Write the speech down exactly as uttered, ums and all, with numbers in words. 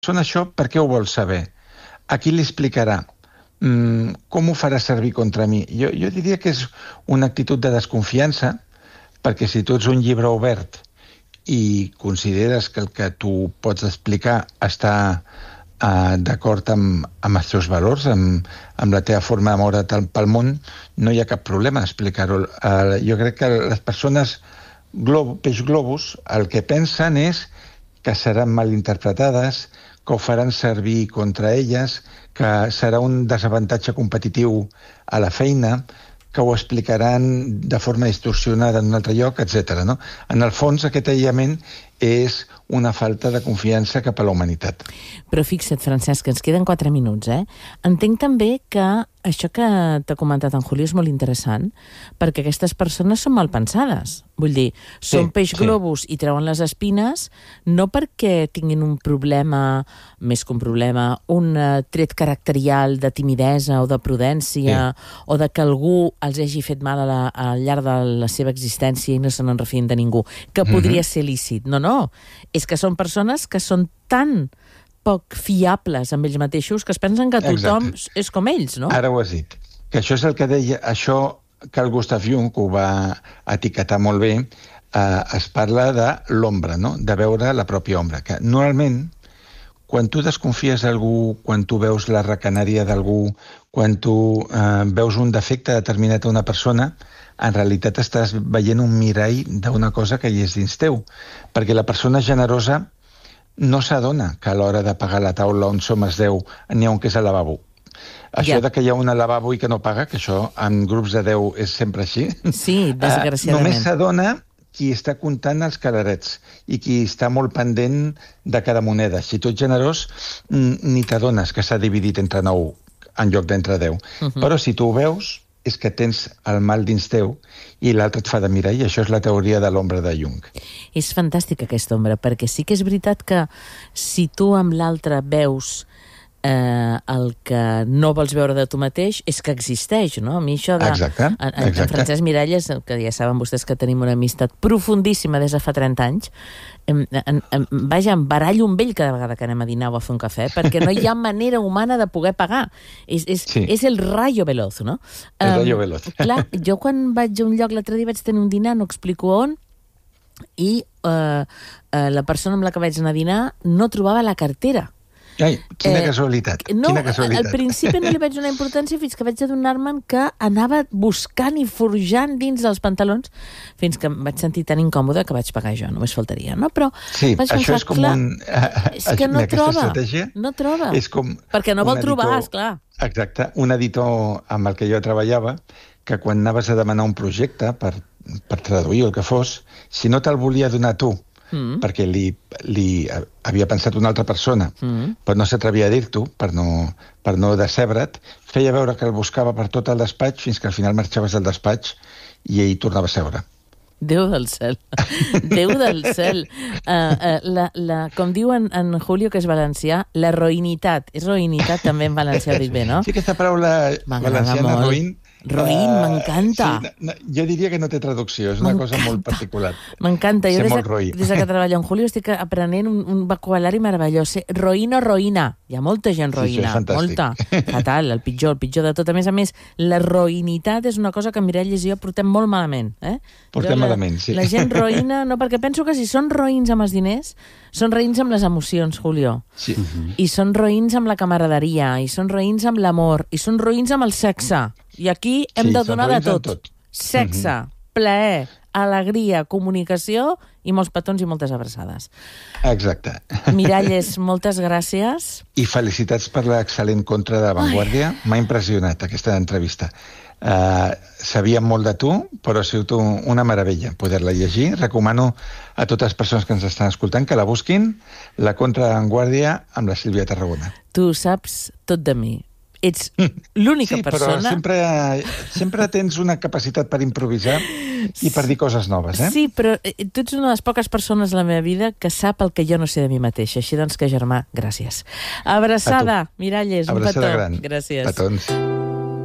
Són això, per què ho vol saber? A qui li explicarà? Mm, com ho farà servir contra mi? Jo, jo diria que és una actitud de desconfiança, perquè si tu ets un llibre obert i consideres que el que tu pots explicar està uh, d'acord amb, amb els teus valors, amb, amb la teva forma de moure't pel món, no hi ha cap problema a explicar-ho. Uh, jo crec que les persones globo, peix globus el que pensen és que seran mal interpretades, que ho faran servir contra elles, que serà un desavantatge competitiu a la feina, que ho explicaran de forma distorsionada en un altre lloc, etcètera. No? En el fons, aquest aïllament és una falta de confiança cap a la humanitat. Però fixa't, Francesc, que ens queden quatre minuts, eh? Entenc també que això que t'ha comentat en Julio és molt interessant, perquè aquestes persones són mal pensades. Vull dir, són sí, peix globus sí. i treuen les espines, no perquè tinguin un problema, més que un problema, un tret caracterial de timidesa o de prudència, sí. o de que algú els hagi fet mal a la, al llarg de la seva existència i no se n'en refien de ningú, que podria mm-hmm. ser lícit. No, no, és que són persones que són tan poc fiables amb ells mateixos que es pensen que tothom Exacte. És com ells, no? Ara ho has dit. Que això és el que deia, això que el Gustav Jung, que ho va etiquetar molt bé, eh, es parla de l'ombra, no? De veure la pròpia ombra. Que normalment, quan tu desconfies d'algú, quan tu veus la recanària d'algú, quan tu eh, veus un defecte determinat a una persona, en realitat estàs veient un mirall d'una cosa que hi és dins teu. Perquè la persona generosa no s'adona que a l'hora de pagar la taula on som els deu n'hi ha un que és al lavabo. Això yeah. de que hi ha un al lavabo i que no paga, que això en grups de deu és sempre així. Sí, desgraciadament. Uh, només s'adona qui està comptant els calarets i qui està molt pendent de cada moneda. Si tu ets generós, ni t'adones que s'ha dividit entre nou en lloc d'entre deu. Uh -huh. Però si tu ho veus, és que tens el mal dins teu i l'altre et fa de mirar, i això és la teoria de l'ombra de Jung. És fantàstica aquesta ombra, perquè sí que és veritat que si tu amb l'altre veus eh, el que no vols veure de tu mateix, és que existeix, no? A mi això de... Exacte, en, en, exacte. En Francesc Miralles, que ja saben vostès que tenim una amistat profundíssima des de fa trenta anys, em, em, em, vaja, em barallo amb ell cada vegada que anem a dinar o a fer un cafè, perquè no hi ha manera humana de poder pagar. És, és, sí. és el rayo veloz, no? El um, rayo veloz. Clar, jo quan vaig a un lloc, l'altre dia vaig tenir un dinar, no explico on, i uh, uh, la persona amb la que vaig anar a dinar no trobava la cartera. Ai, quina eh, casualitat. No, quina casualitat. Al principi no li vaig donar importància fins que vaig adonar-me'n que anava buscant i forjant dins dels pantalons fins que em vaig sentir tan incòmode que vaig pagar jo, només faltaria, no? Però sí, vaig això pensar, és com clar, un... És que no troba, no troba. És com perquè no vol editor, trobar, esclar. Exacte, un editor amb el que jo treballava, que quan anaves a demanar un projecte per, per traduir el que fos, si no te'l volia donar tu, Mm. perquè li, li havia pensat una altra persona, mm. però no s'atrevia a dir-t'ho, per no, per no decebre't, feia veure que el buscava per tot el despatx fins que al final marxaves del despatx i ell tornava a seure. Déu del cel. Déu del cel. Uh, uh, la, la, com diuen en Julio, que és valencià, la roïnitat. És roïnitat també en valencià, dic bé, no? Sí, aquesta paraula valenciana, roïn, Roïn, uh, m'encanta. Sí, no, jo diria que no té traducció, és una cosa molt particular. M'encanta. Jo Ser des, molt de, des de que treballo en Julio estic aprenent un, un vocabulari meravellós. Roïn o roïna. Hi ha molta gent roïna. Sí, molta. Fatal, el pitjor, el pitjor de tot. A més a més, la roïnitat és una cosa que Miralles i jo portem molt malament. Eh? Portem la, malament, sí. La gent roïna, no, perquè penso que si són roïns amb els diners, són roïns amb les emocions, Julio. Sí. Uh-huh. I són roïns amb la camaraderia, i són roïns amb l'amor, i són roïns amb el sexe. I aquí hem sí, de donar de tot. tot. Sexe, uh-huh. plaer, alegria, comunicació i molts petons i moltes abraçades. Exacte. Miralles, moltes gràcies. I felicitats per l'excel·lent contra de Vanguardia. M'ha impressionat aquesta entrevista. Uh, sabíem molt de tu, però ha sigut una meravella poder-la llegir. Recomano a totes les persones que ens estan escoltant que la busquin, la contra de Vanguardia amb la Sílvia Tarragona. Tu saps tot de mi. Ets l'única sí, persona... Sí, però sempre, sempre tens una capacitat per improvisar i per dir coses noves, eh? Sí, però tu ets una de les poques persones de la meva vida que sap el que jo no sé de mi mateixa. Així doncs que, germà, gràcies. Abraçada, Miralles, un petó. Abraçada gran. Gràcies. Petons.